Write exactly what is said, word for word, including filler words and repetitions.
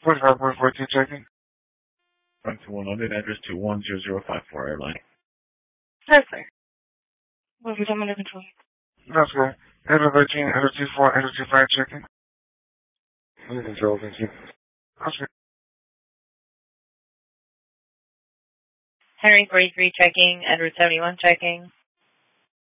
forty-five point four two checking. Front to one hundred, address to one zero zero five four airline. That's clear. What have we done under control? That's good. Edward thirteen, Edward two four, Edward two five checking. Under control, thank you. That's good. Henry forty-three checking, Edward seventy-one checking.